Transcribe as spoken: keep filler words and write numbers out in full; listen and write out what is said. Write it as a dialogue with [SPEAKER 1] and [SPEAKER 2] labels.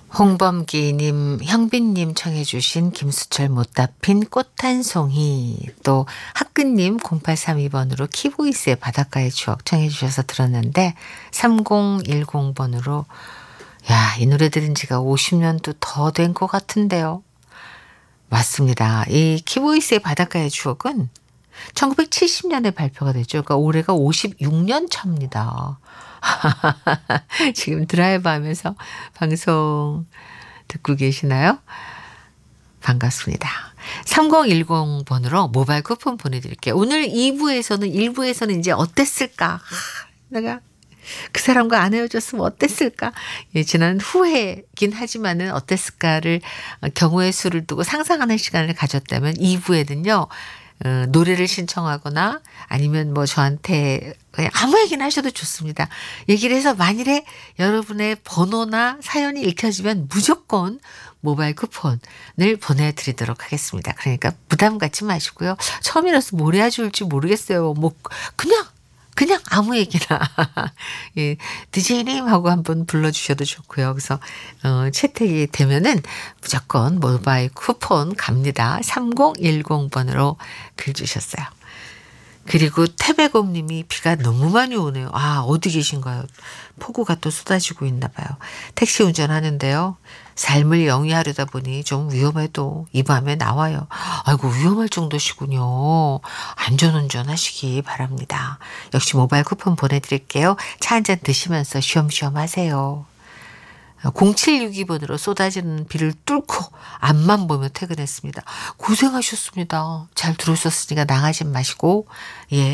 [SPEAKER 1] 홍범기님, 형빈님 청해 주신 김수철 못다 핀 꽃 한 송이, 또 학근님 공팔삼이 번으로 키보이스의 바닷가의 추억 청해 주셔서 들었는데, 삼공일공 번으로 야, 이 노래 들은 지가 오십 년도 더 된 것 같은데요. 맞습니다. 이 키보이스의 바닷가의 추억은 천구백칠십 년에 발표가 됐죠. 그러니까 올해가 오십육 년 차입니다. 지금 드라이브 하면서 방송 듣고 계시나요? 반갑습니다. 삼공일공 번으로 모바일 쿠폰 보내드릴게요. 오늘 이 부에서는, 일 부에서는 이제 어땠을까? 하, 내가 그 사람과 안 헤어졌으면 어땠을까? 예, 지난 후회긴 하지만은 어땠을까를 경우의 수를 두고 상상하는 시간을 가졌다면 이 부에는요. 어, 노래를 신청하거나 아니면 뭐 저한테 그냥 아무 얘기나 하셔도 좋습니다. 얘기를 해서 만일에 여러분의 번호나 사연이 읽혀지면 무조건 모바일 쿠폰을 보내드리도록 하겠습니다. 그러니까 부담 갖지 마시고요. 처음이라서 뭘 해야 좋을지 모르겠어요. 뭐 그냥 그냥 아무 얘기나 예, 디제이님 하고 한번 불러주셔도 좋고요. 그래서 어, 채택이 되면은 무조건 모바일 쿠폰 갑니다. 삼공일공 번으로 글 주셨어요. 그리고 태백곰님이 비가 너무 많이 오네요. 아, 어디 계신가요? 폭우가 또 쏟아지고 있나 봐요. 택시 운전하는데요. 삶을 영위하려다 보니 좀 위험해도 이 밤에 나와요. 아이고, 위험할 정도시군요. 안전운전 하시기 바랍니다. 역시 모바일 쿠폰 보내드릴게요. 차 한잔 드시면서 쉬엄쉬엄 하세요. 공칠육이 번으로 쏟아지는 비를 뚫고 앞만 보며 퇴근했습니다. 고생하셨습니다. 잘 들어오셨으니까 나가지 마시고, 예.